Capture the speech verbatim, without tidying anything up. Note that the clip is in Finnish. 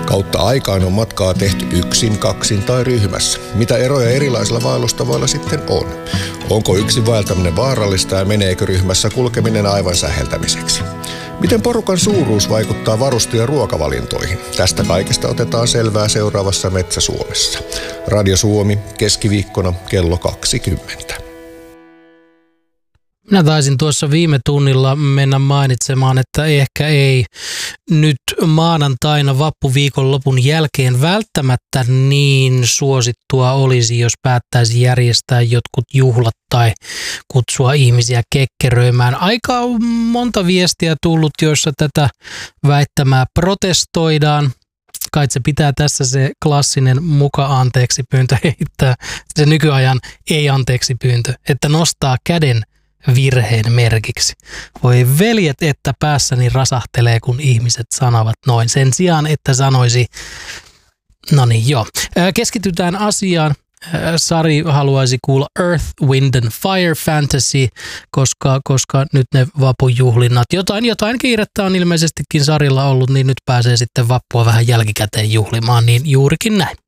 Kautta aikaan on matkaa tehty yksin, kaksin tai ryhmässä. Mitä eroja erilaisilla vaellustavoilla sitten on? Onko yksin vaeltaminen vaarallista ja meneekö ryhmässä kulkeminen aivan säheltämiseksi? Miten porukan suuruus vaikuttaa varuste- ja ruokavalintoihin? Tästä kaikesta otetaan selvää seuraavassa Metsä Suomessa. Radio Suomi, keskiviikkona kello kaksikymmentä. Minä taisin tuossa viime tunnilla mennä mainitsemaan, että ehkä ei nyt maanantaina vappuviikonlopun jälkeen välttämättä niin suosittua olisi, jos päättäisi järjestää jotkut juhlat tai kutsua ihmisiä kekkeröimään. Aika monta viestiä tullut, joissa tätä väittämää protestoidaan. Kai se pitää tässä se klassinen muka-anteeksi pyyntö heittää, se nykyajan ei-anteeksi pyyntö, että nostaa käden virheen merkiksi. Voi veljet, että päässäni rasahtelee, kun ihmiset sanovat noin. Sen sijaan, että sanoisi, no niin joo. Keskitytään asiaan. Sari haluaisi kuulla Earth, Wind and Fire Fantasy, koska, koska nyt ne vappujuhlinnat, jotain, jotain kiirettä on ilmeisestikin Sarilla ollut, niin nyt pääsee sitten vappua vähän jälkikäteen juhlimaan, niin juurikin näin.